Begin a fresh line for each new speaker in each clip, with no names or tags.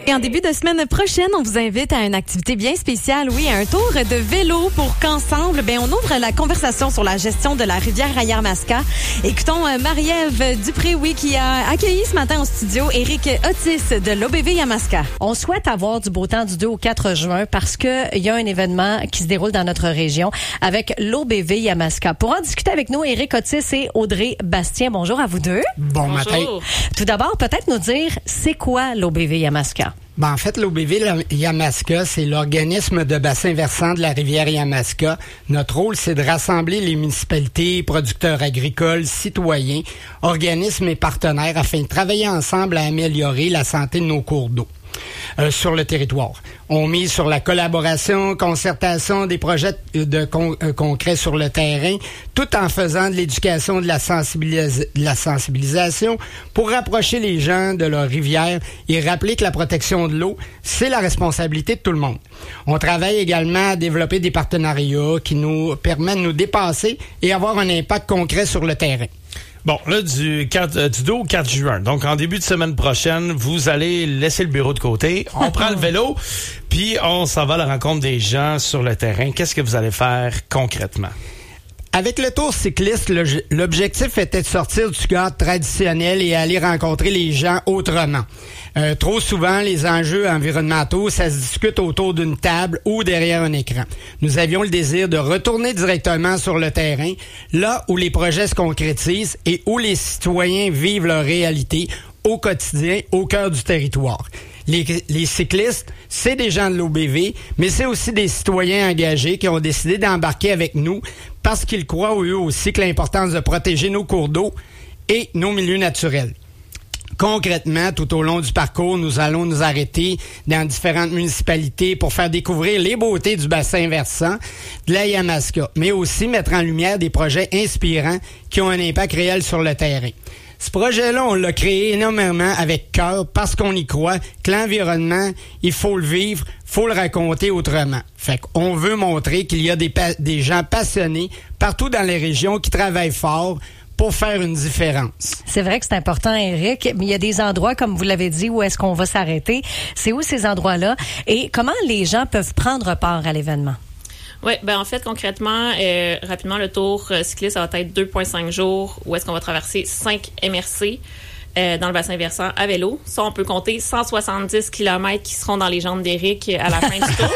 Et en début de semaine prochaine, on vous invite à une activité bien spéciale, oui, à un tour de vélo pour qu'ensemble, on ouvre la conversation sur la gestion de la rivière Yamaska. Écoutons Marie-Ève Dupré, oui, qui a accueilli ce matin au studio Éric Otis de l'OBV Yamaska.
On souhaite avoir du beau temps du 2 au 4 juin parce que il y a un événement qui se déroule dans notre région avec l'OBV Yamaska. Pour en discuter avec nous, Éric Otis et Audrey Bastien. Bonjour à vous deux.
Bon matin.
Tout d'abord, peut-être nous dire, c'est quoi l'OBV Yamaska?
En fait, l'OBV Yamaska, c'est l'organisme de bassin versant de la rivière Yamaska. Notre rôle, c'est de rassembler les municipalités, producteurs agricoles, citoyens, organismes et partenaires afin de travailler ensemble à améliorer la santé de nos cours d'eau. Sur le territoire. On mise sur la collaboration, concertation des projets concrets sur le terrain, tout en faisant de l'éducation, de la sensibilisation pour rapprocher les gens de leur rivière et rappeler que la protection de l'eau, c'est la responsabilité de tout le monde. On travaille également à développer des partenariats qui nous permettent de nous dépasser et avoir un impact concret sur le terrain.
Bon, là, du 2 au 4 juin, donc en début de semaine prochaine, vous allez laisser le bureau de côté, on prend le vélo, puis on s'en va à la rencontre des gens sur le terrain. Qu'est-ce que vous allez faire concrètement?
Avec le tour cycliste, l'objectif était de sortir du cadre traditionnel et aller rencontrer les gens autrement. Trop souvent, les enjeux environnementaux, ça se discute autour d'une table ou derrière un écran. Nous avions le désir de retourner directement sur le terrain, là où les projets se concrétisent et où les citoyens vivent leur réalité au quotidien, au cœur du territoire. Les cyclistes, c'est des gens de l'OBV, mais c'est aussi des citoyens engagés qui ont décidé d'embarquer avec nous parce qu'ils croient eux aussi que l'importance de protéger nos cours d'eau et nos milieux naturels. Concrètement, tout au long du parcours, nous allons nous arrêter dans différentes municipalités pour faire découvrir les beautés du bassin versant de la Yamaska, mais aussi mettre en lumière des projets inspirants qui ont un impact réel sur le terrain. Ce projet-là, on l'a créé énormément avec cœur parce qu'on y croit que l'environnement, il faut le vivre, faut le raconter autrement. Fait qu'on veut montrer qu'il y a des gens passionnés partout dans les régions qui travaillent fort pour faire une différence.
C'est vrai que c'est important, Éric, mais il y a des endroits, comme vous l'avez dit, où est-ce qu'on va s'arrêter. C'est où ces endroits-là? Et comment les gens peuvent prendre part à l'événement?
Oui, en fait, concrètement, rapidement, le tour cycliste, ça va être 2,5 jours où est-ce qu'on va traverser 5 MRC dans le bassin versant à vélo. Ça, on peut compter 170 km qui seront dans les jambes d'Éric à la fin du tour.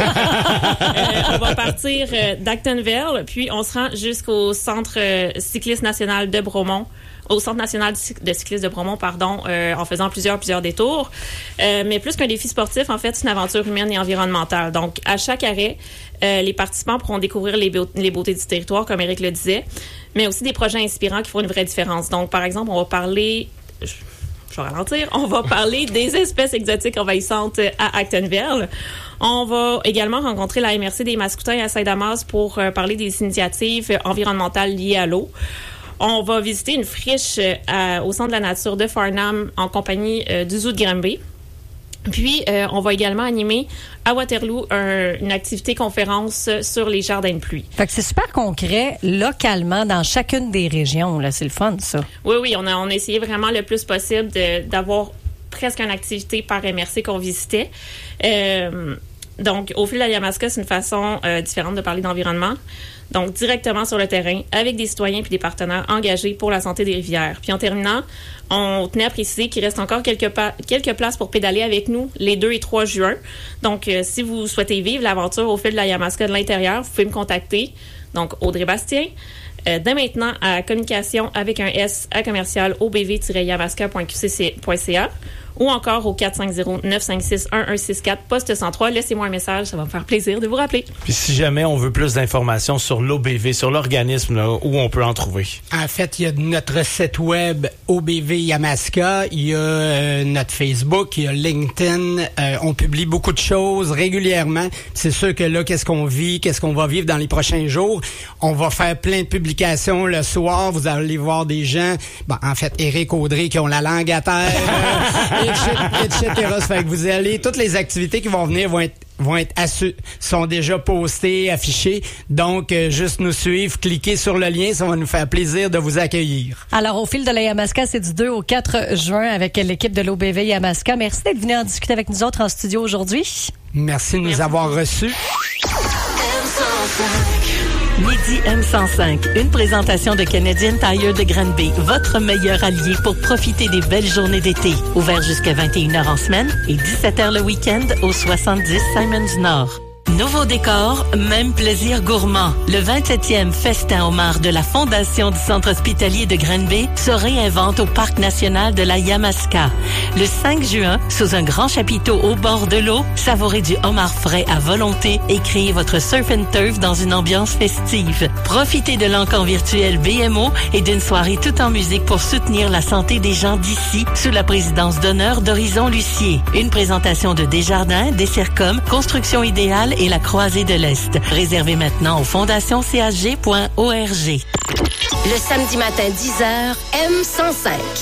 On va partir d'Actonville, puis on se rend jusqu'au centre cycliste national de Bromont, au Centre national de cyclisme de Bromont, en faisant plusieurs détours. Mais plus qu'un défi sportif, en fait, c'est une aventure humaine et environnementale. Donc, à chaque arrêt, les participants pourront découvrir les beautés du territoire, comme Éric le disait, mais aussi des projets inspirants qui font une vraie différence. Donc, par exemple, on va parler... Je vais ralentir. On va parler des espèces exotiques envahissantes à Actonville. On va également rencontrer la MRC des Mascoutins à Saint-Damas pour parler des initiatives environnementales liées à l'eau. On va visiter une friche au Centre de la nature de Farnham en compagnie du Zoo de Granby. Puis, on va également animer à Waterloo une activité conférence sur les jardins de pluie.
Fait que c'est super concret, localement, dans chacune des régions. Là, c'est le fun, ça.
Oui, on a essayé vraiment le plus possible d'avoir presque une activité par MRC qu'on visitait. Donc, au fil de la Yamaska, c'est une façon différente de parler d'environnement. Donc, directement sur le terrain, avec des citoyens puis des partenaires engagés pour la santé des rivières. Puis en terminant, on tenait à préciser qu'il reste encore quelques places pour pédaler avec nous les 2 et 3 juin. Donc, si vous souhaitez vivre l'aventure au fil de la Yamaska de l'intérieur, vous pouvez me contacter. Donc, Audrey Bastien. Dès maintenant, à communication avec un S à commercial obv-yamaska.qcc.ca ou encore au 450-956-1164, poste 103. Laissez-moi un message, ça va me faire plaisir de vous rappeler.
Puis si jamais on veut plus d'informations sur l'OBV, sur l'organisme, là, où on peut en trouver?
En fait, il y a notre site web OBV Yamaska, il y a notre Facebook, il y a LinkedIn. On publie beaucoup de choses régulièrement. C'est sûr que là, qu'est-ce qu'on va vivre dans les prochains jours? On va faire plein de publications le soir. Vous allez voir des gens, en fait, Éric, Audrey, qui ont la langue à terre. etc. Ça fait que vous allez, toutes les activités qui vont venir sont déjà postées, affichées. Donc, juste nous suivre, cliquez sur le lien, ça va nous faire plaisir de vous accueillir.
Alors, au fil de la Yamaska, c'est du 2 au 4 juin avec l'équipe de l'OBV Yamaska. Merci d'être venu en discuter avec nous autres en studio aujourd'hui.
Merci de nous avoir reçus.
Midi M105, une présentation de Canadian Tire de Granby, votre meilleur allié pour profiter des belles journées d'été. Ouvert jusqu'à 21h en semaine et 17h le week-end au 70 Simons Nord. Nouveau décor, même plaisir gourmand. Le 27e festin homard de la Fondation du Centre hospitalier de Granby se réinvente au Parc national de la Yamaska. Le 5 juin, sous un grand chapiteau au bord de l'eau, savourez du homard frais à volonté et créez votre surf and turf dans une ambiance festive. Profitez de l'encan virtuel BMO et d'une soirée tout en musique pour soutenir la santé des gens d'ici sous la présidence d'honneur d'Horizon Lucier. Une présentation de Desjardins, Dessercom, Construction Idéale et la Croisée de l'Est. Réservez maintenant au fondationchg.org.
Le samedi matin 10h, M105.